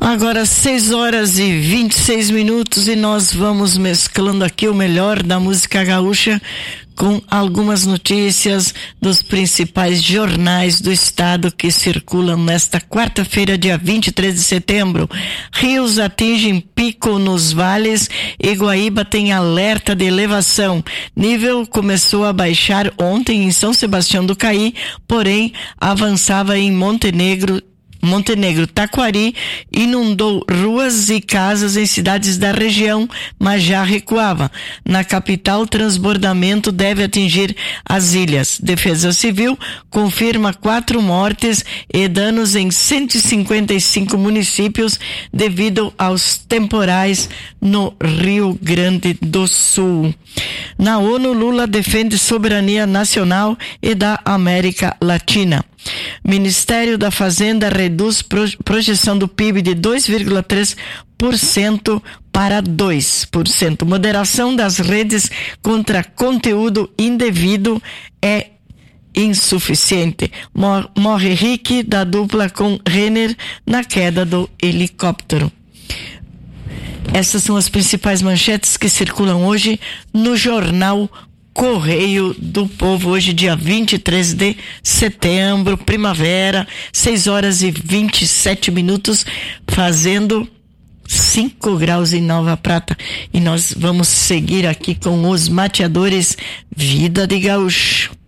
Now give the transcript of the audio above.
Agora 6h26 e nós vamos mesclando aqui o melhor da música gaúcha com algumas notícias dos principais jornais do estado que circulam nesta quarta-feira, dia 23 de setembro. Rios atingem pico nos vales e Guaíba tem alerta de elevação. Nível começou a baixar ontem em São Sebastião do Caí, porém avançava em Montenegro, Taquari, inundou ruas e casas em cidades da região, mas já recuava. Na capital, transbordamento deve atingir as ilhas. Defesa Civil confirma 4 mortes e danos em 155 municípios devido aos temporais no Rio Grande do Sul. Na ONU, Lula defende soberania nacional e da América Latina. Ministério da Fazenda reduz projeção do PIB de 2,3% para 2%. Moderação das redes contra conteúdo indevido é insuficiente. Morre Rick da dupla com Renner na queda do helicóptero. Essas são as principais manchetes que circulam hoje no jornal Correio do Povo, hoje dia 23 de setembro, primavera, 6h27, fazendo 5 graus em Nova Prata. E nós vamos seguir aqui com os mateadores Vida de Gaúcho.